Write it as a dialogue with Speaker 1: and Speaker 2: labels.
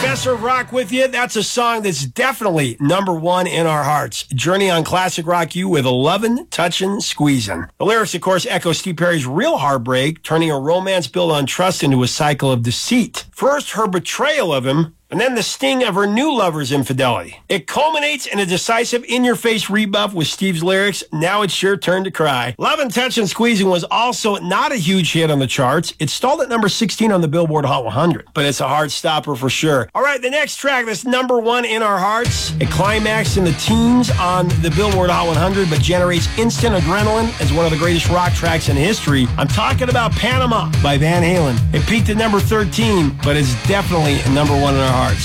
Speaker 1: Professor of Rock with you. That's a song that's definitely number one in our hearts. Journey on Classic Rock U with 11 Touchin' Squeezin'. The lyrics, of course, echo Steve Perry's real heartbreak, turning a romance built on trust into a cycle of deceit. First, her betrayal of him, and then the sting of her new lover's infidelity. It culminates in a decisive in-your-face rebuff with Steve's lyrics, "Now it's your turn to cry." 11 Touchin' Squeezin' was also not a huge hit on the charts. It stalled at number 16 on the Billboard Hot 100, but it's a hard stopper for sure. All right, the next track that's number one in our hearts. It climaxed in the teens on the Billboard Hot 100, but generates instant adrenaline as one of the greatest rock tracks in history. I'm talking about Panama by Van Halen. It peaked at number 13, but it's definitely number one in our hearts.